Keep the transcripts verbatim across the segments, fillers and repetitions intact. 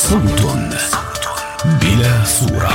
صوت بلا صورة.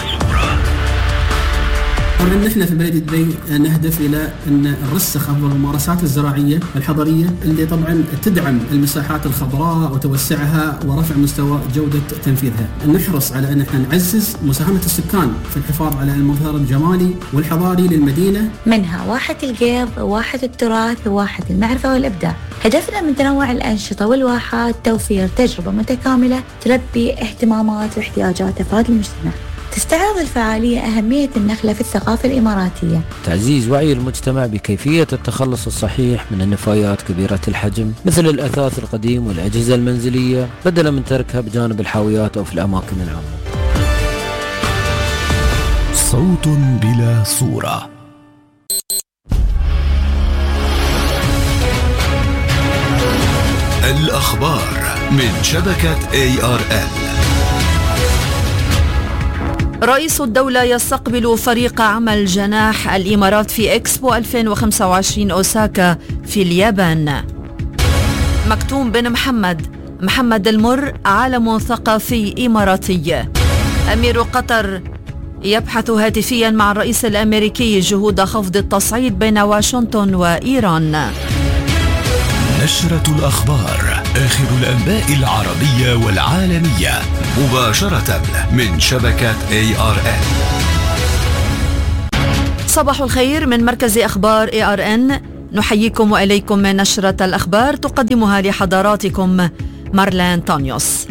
طبعا نحن في بلدية دبي نهدف إلى أن نرسخ أفضل الممارسات الزراعية الحضرية اللي طبعا تدعم المساحات الخضراء وتوسعها ورفع مستوى جودة تنفيذها. نحرص على أن احنا نعزز مساهمة السكان في الحفاظ على المظهر الجمالي والحضاري للمدينة، منها واحة القيض، واحة التراث، واحة المعرفة والإبداع. هدفنا من تنوع الأنشطة والواحات توفير تجربة متكاملة تلبي اهتمامات واحتياجات أفراد المجتمع. تستعرض الفعالية أهمية النخلة في الثقافة الإماراتية، تعزيز وعي المجتمع بكيفية التخلص الصحيح من النفايات كبيرة الحجم مثل الأثاث القديم والأجهزة المنزلية بدلا من تركها بجانب الحاويات أو في الأماكن العامة. صوت بلا صورة. الأخبار من شبكة إيه آر إل. رئيس الدولة يستقبل فريق عمل جناح الإمارات في إكسبو ألفين وخمسة وعشرين أوساكا في اليابان. مكتوم بن محمد محمد المر عالم ثقافي إماراتي. أمير قطر يبحث هاتفيا مع الرئيس الأمريكي جهود خفض التصعيد بين واشنطن وإيران. نشرة الأخبار، آخر الأنباء العربية والعالمية مباشرة من شبكة إيه آر إن. صباح الخير من مركز أخبار إيه آر إن، نحييكم وإليكم من نشرة الأخبار تقدمها لحضراتكم مارلين تونيوس.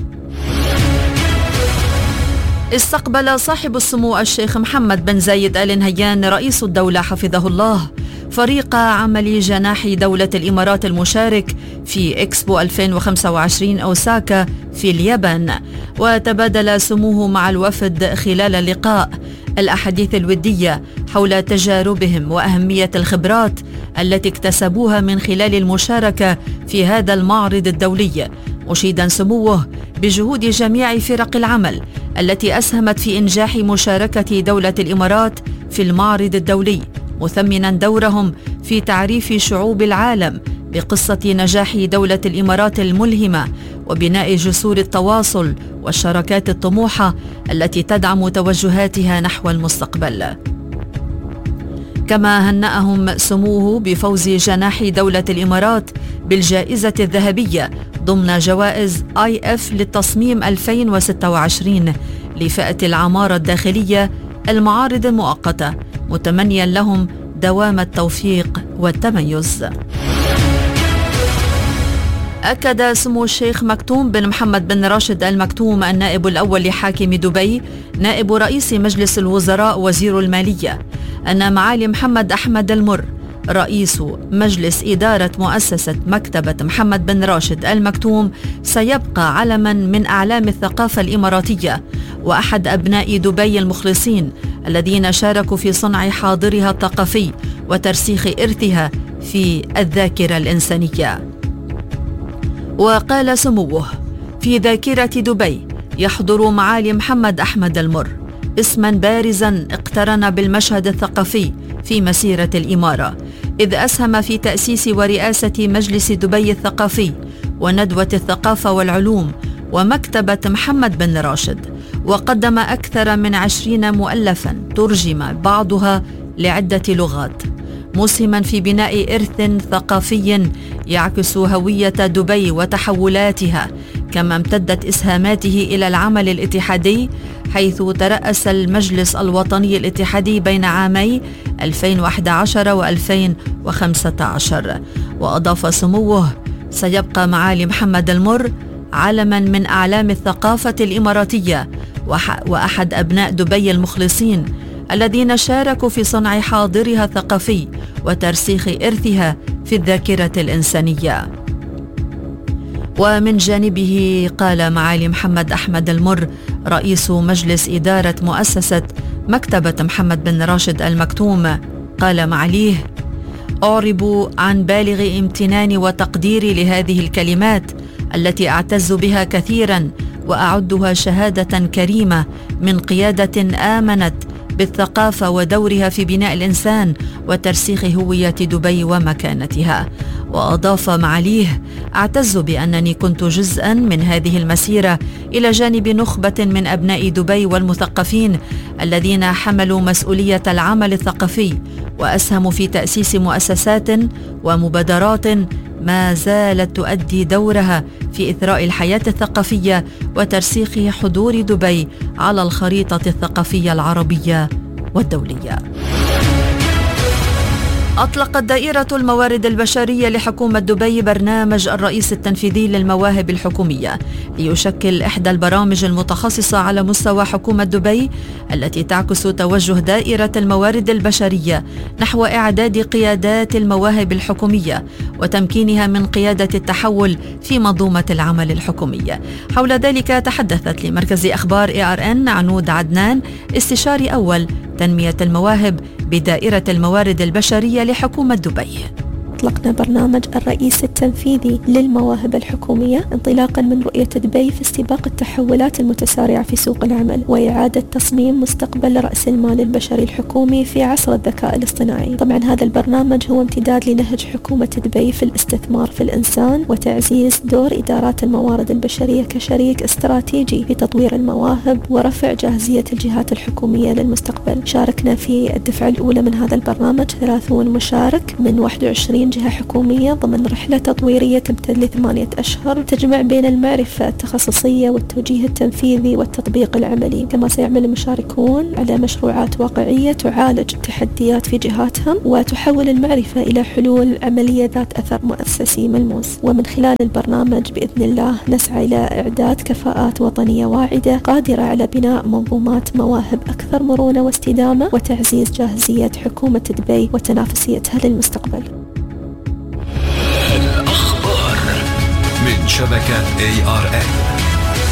استقبل صاحب السمو الشيخ محمد بن زايد آل نهيان رئيس الدولة حفظه الله فريق عمل جناح دولة الإمارات المشارك في إكسبو ألفين وخمسة وعشرين أوساكا في اليابان، وتبادل سموه مع الوفد خلال اللقاء الأحاديث الودية حول تجاربهم وأهمية الخبرات التي اكتسبوها من خلال المشاركة في هذا المعرض الدولي، مشيدا سموه بجهود جميع فرق العمل التي أسهمت في إنجاح مشاركة دولة الإمارات في المعرض الدولي، مثمنا دورهم في تعريف شعوب العالم بقصة نجاح دولة الإمارات الملهمة وبناء جسور التواصل والشراكات الطموحة التي تدعم توجهاتها نحو المستقبل. كما هنأهم سموه بفوز جناح دولة الإمارات بالجائزة الذهبية ضمن جوائز آي إف للتصميم ألفين وستة وعشرين لفئة العمارة الداخلية المعارض المؤقتة، متمنيا لهم دوام التوفيق والتميز. أكد سمو الشيخ مكتوم بن محمد بن راشد آل مكتوم النائب الأول لحاكم دبي نائب رئيس مجلس الوزراء وزير المالية أن معالي محمد أحمد المر رئيس مجلس إدارة مؤسسة مكتبة محمد بن راشد آل مكتوم سيبقى علما من أعلام الثقافة الإماراتية وأحد أبناء دبي المخلصين الذين شاركوا في صنع حاضرها الثقافي وترسيخ إرثها في الذاكرة الإنسانية. وقال سموه: في ذاكرة دبي يحضر معالي محمد أحمد المر اسما بارزا اقترن بالمشهد الثقافي في مسيرة الإمارة، إذ أسهم في تأسيس ورئاسة مجلس دبي الثقافي وندوة الثقافة والعلوم ومكتبة محمد بن راشد، وقدم أكثر من عشرين مؤلفا ترجم بعضها لعدة لغات، مسهما في بناء إرث ثقافي يعكس هوية دبي وتحولاتها، كما امتدت إسهاماته إلى العمل الاتحادي، حيث ترأس المجلس الوطني الاتحادي بين عامي ألفين وأحد عشر وألفين وخمسة عشر. وأضاف سموه: سيبقى معالي محمد المر علما من أعلام الثقافة الإماراتية وأحد أبناء دبي المخلصين الذين شاركوا في صنع حاضرها الثقافي وترسيخ إرثها في الذاكرة الإنسانية. ومن جانبه قال معالي محمد أحمد المر رئيس مجلس إدارة مؤسسة مكتبة محمد بن راشد آل مكتوم، قال معاليه: أعرب عن بالغ امتناني وتقديري لهذه الكلمات التي أعتز بها كثيرا وأعدها شهادة كريمة من قيادة آمنت بالثقافة ودورها في بناء الإنسان وترسيخ هوية دبي ومكانتها. وأضاف معاليه: أعتز بأنني كنت جزءا من هذه المسيرة إلى جانب نخبة من أبناء دبي والمثقفين الذين حملوا مسؤولية العمل الثقافي وأسهموا في تأسيس مؤسسات ومبادرات ما زالت تؤدي دورها في إثراء الحياة الثقافية وترسيخ حضور دبي على الخريطة الثقافية العربية والدولية. أطلقت دائرة الموارد البشرية لحكومة دبي برنامج الرئيس التنفيذي للمواهب الحكومية ليشكل إحدى البرامج المتخصصة على مستوى حكومة دبي التي تعكس توجه دائرة الموارد البشرية نحو إعداد قيادات المواهب الحكومية وتمكينها من قيادة التحول في منظومة العمل الحكومية. حول ذلك تحدثت لمركز أخبار إيه آر إن عنود عدنان، استشاري أول تنمية المواهب بدائرة الموارد البشرية لحكومة دبي. أطلقنا برنامج الرئيس التنفيذي للمواهب الحكومية انطلاقا من رؤية دبي في استباق التحولات المتسارعة في سوق العمل وإعادة تصميم مستقبل رأس المال البشري الحكومي في عصر الذكاء الاصطناعي. طبعا هذا البرنامج هو امتداد لنهج حكومة دبي في الاستثمار في الإنسان وتعزيز دور إدارات الموارد البشرية كشريك استراتيجي في تطوير المواهب ورفع جاهزية الجهات الحكومية للمستقبل. شاركنا في الدفعة الأولى من هذا البرنامج ثلاثون مشارك من واحد وعشرين جهة حكومية ضمن رحلة تطويرية تمتد لثمانية أشهر تجمع بين المعرفة التخصصية والتوجيه التنفيذي والتطبيق العملي. كما سيعمل المشاركون على مشروعات واقعية تعالج التحديات في جهاتهم وتحول المعرفة إلى حلول عملية ذات أثر مؤسسي ملموس. ومن خلال البرنامج بإذن الله نسعى إلى إعداد كفاءات وطنية واعدة قادرة على بناء منظومات مواهب أكثر مرونة واستدامة وتعزيز جاهزية حكومة دبي وتنافسيتها للمستقبل. الأخبار من شبكة إيه آر إن.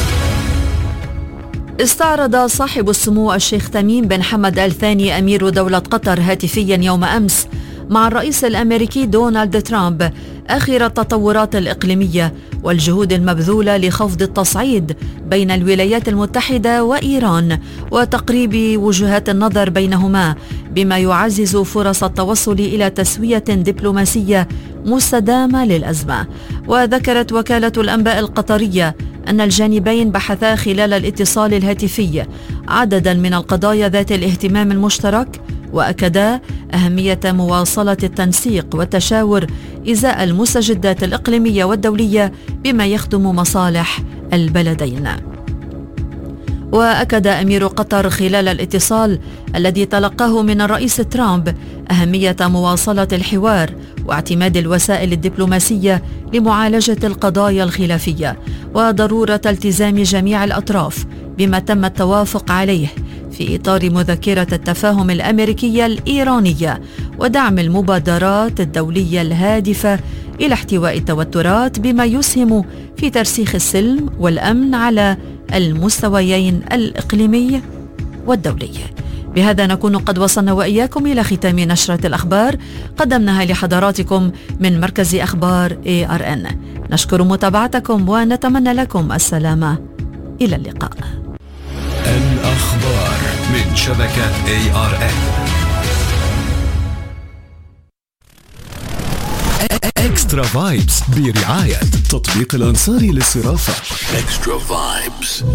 استعرض صاحب السمو الشيخ تميم بن حمد آل ثاني أمير دولة قطر هاتفيا يوم أمس مع الرئيس الأمريكي دونالد ترامب آخر التطورات الإقليمية والجهود المبذولة لخفض التصعيد بين الولايات المتحدة وإيران وتقريب وجهات النظر بينهما بما يعزز فرص التوصل إلى تسوية دبلوماسية مستدامة للأزمة. وذكرت وكالة الأنباء القطرية أن الجانبين بحثا خلال الاتصال الهاتفي عددا من القضايا ذات الاهتمام المشترك وأكدا أهمية مواصلة التنسيق والتشاور إزاء المستجدات الإقليمية والدولية بما يخدم مصالح البلدين. وأكد أمير قطر خلال الاتصال الذي تلقاه من الرئيس ترامب أهمية مواصلة الحوار واعتماد الوسائل الدبلوماسية لمعالجة القضايا الخلافية وضرورة التزام جميع الأطراف بما تم التوافق عليه في إطار مذكرة التفاهم الأمريكية الإيرانية ودعم المبادرات الدولية الهادفة إلى احتواء التوترات بما يسهم في ترسيخ السلم والأمن على المستويين الإقليمي والدولي. بهذا نكون قد وصلنا وإياكم إلى ختام نشرة الأخبار قدمناها لحضراتكم من مركز أخبار إيه آر إن. نشكر متابعتكم ونتمنى لكم السلامة. إلى اللقاء. الأخبار من شبكة إيه آر إن. إكسترا فايبس برعاية تطبيق الأنصاري للصرافة. إكسترا فايبس.